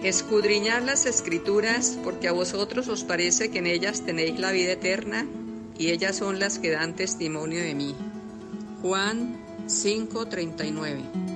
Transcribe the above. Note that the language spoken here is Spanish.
Escudriñad las Escrituras, porque a vosotros os parece que en ellas tenéis la vida eterna, y ellas son las que dan testimonio de mí. Juan 5:39.